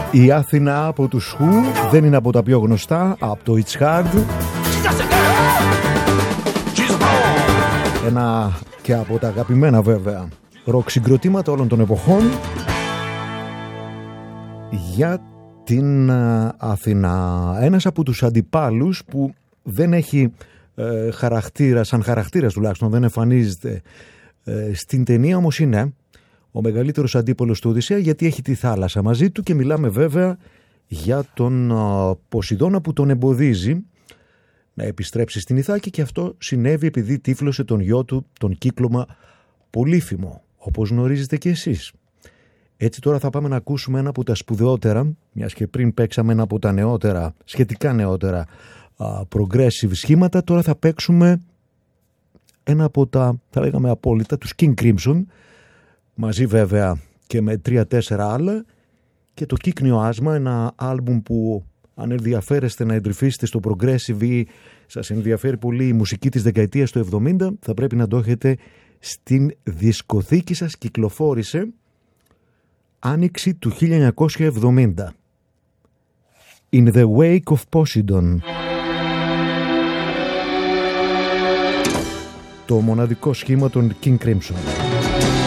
Η Αθηνά από τους Who δεν είναι από τα πιο γνωστά, από το It's Hard. Ένα και από τα αγαπημένα βέβαια ροκ συγκροτήματα όλων των εποχών για την Αθηνά. Ένας από τους αντιπάλους που δεν έχει χαρακτήρα, σαν χαρακτήρας τουλάχιστον δεν εμφανίζεται στην ταινία, όμως είναι ο μεγαλύτερος αντίπολος του Οδυσσέα, γιατί έχει τη θάλασσα μαζί του, και μιλάμε βέβαια για τον Ποσειδώνα που τον εμποδίζει να επιστρέψει στην Ιθάκη, και αυτό συνέβη επειδή τύφλωσε τον γιο του, τον Κύκλωμα Πολύφημο, όπως γνωρίζετε και εσείς. Έτσι τώρα θα πάμε να ακούσουμε ένα από τα σπουδαιότερα, μιας και πριν παίξαμε ένα από τα νεότερα, σχετικά νεότερα progressive σχήματα, τώρα θα παίξουμε ένα από τα, θα λέγαμε απόλυτα, τους King Crimson, μαζί βέβαια και με 3-4 άλλα, και το Κύκνιο Άσμα, ένα άλμπουμ που αν ενδιαφέρεστε να εντρυφήσετε στο progressive ή σας ενδιαφέρει πολύ η μουσική της δεκαετίας του 70, θα πρέπει να το έχετε στην δισκοθήκη σας. Κυκλοφόρησε άνοιξη του 1970. In the Wake of Poseidon. Το μοναδικό σχήμα των King Crimson.